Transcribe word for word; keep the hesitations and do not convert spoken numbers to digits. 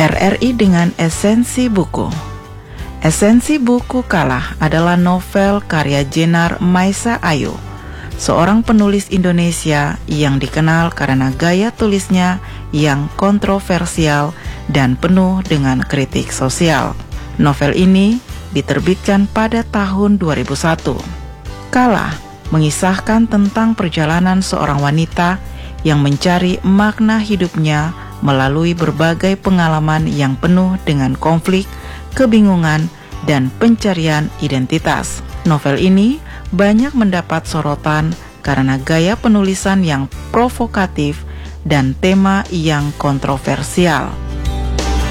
R R I dengan esensi buku. Esensi buku Kalah adalah novel karya Jenar Maisa Ayu, seorang penulis Indonesia yang dikenal karena gaya tulisnya yang kontroversial dan penuh dengan kritik sosial. Novel ini diterbitkan pada tahun dua ribu satu. Kalah mengisahkan tentang perjalanan seorang wanita yang mencari makna hidupnya melalui berbagai pengalaman yang penuh dengan konflik, kebingungan, dan pencarian identitas. Novel ini banyak mendapat sorotan karena gaya penulisan yang provokatif dan tema yang kontroversial.